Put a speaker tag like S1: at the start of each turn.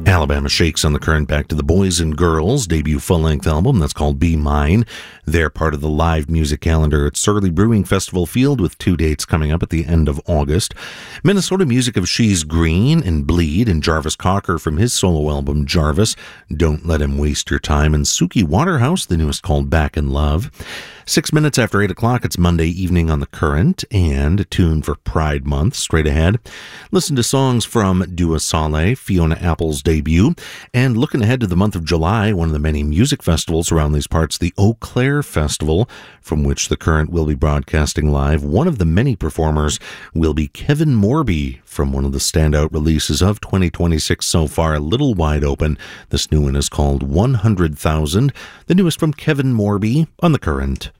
S1: Alabama Shakes on the Current, back to the Boys and Girls debut full-length album that's called Be Mine. They're part of the live music calendar at Surly Brewing Festival Field with 2 dates coming up at the end of August. Minnesota music of She's Green and Bleed, and Jarvis Cocker from his solo album Jarvis, Don't Let Him Waste Your Time, and Suki Waterhouse, the newest, called Back in Love. 6 minutes after 8 o'clock, it's Monday evening on the Current, and a tune for Pride Month straight ahead. Listen to songs from Dua Saleh, Fiona Apple's debut, and looking ahead to the month of July, one of the many music festivals around these parts, the Eau Claire Festival, from which the Current will be broadcasting live. One of the many performers will be Kevin Morby from one of the standout releases of 2026 so far, Little Wide Open. This new one is called 100,000, the newest from Kevin Morby on the Current.